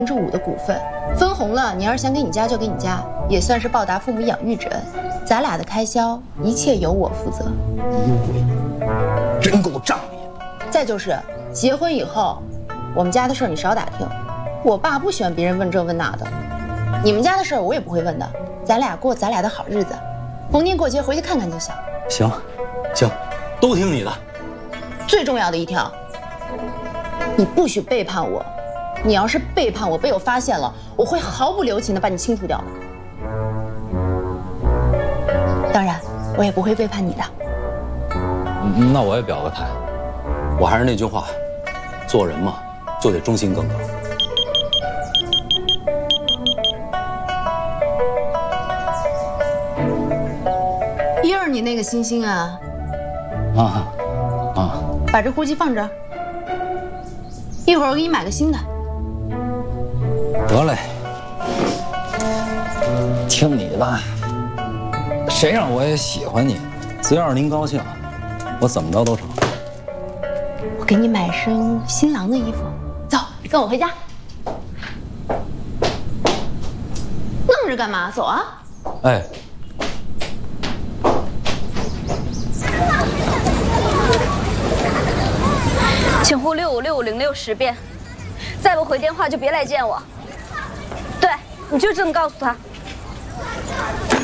5%的股份，分红了，你要是想给你家就给你家，也算是报答父母养育之恩。咱俩的开销一切由我负责。 真够仗义。 再就是结婚以后，我们家的事儿你少打听，我爸不喜欢别人问这问那的。你们家的事儿我也不会问的，咱俩过咱俩的好日子，逢年过节回去看看就行。 行，都听你的。 最重要的一条，你不许背叛我。你要是背叛我，被我发现了，我会毫不留情的把你清除掉的。当然，我也不会背叛你的。 那我也表个态，我还是那句话，做人嘛，就得忠心耿耿。 一儿，你那个星星啊，把这呼机放这儿，一会儿我给你买个新的。 得嘞，听你的，谁让我也喜欢你，只要是您高兴，我怎么着都成。 我给你买身新郎的衣服，走，跟我回家。愣着干嘛？走啊！ 哎， 请呼65650610遍，再不回电话就别来见我。对，你就这么告诉他。